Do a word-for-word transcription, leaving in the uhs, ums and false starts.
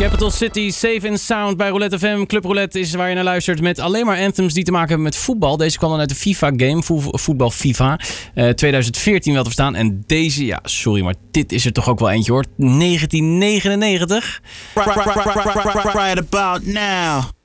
Capital City, Safe and Sound bij Roulette F M. Club Roulette is waar je naar luistert met alleen maar anthems die te maken hebben met voetbal. Deze kwam dan uit de FIFA-game, voetbal FIFA, uh, twintig veertien wel te verstaan. En deze, ja, sorry, maar dit is er toch ook wel eentje hoor. negentien negenennegentig. Right, right, right, right, right, right about now.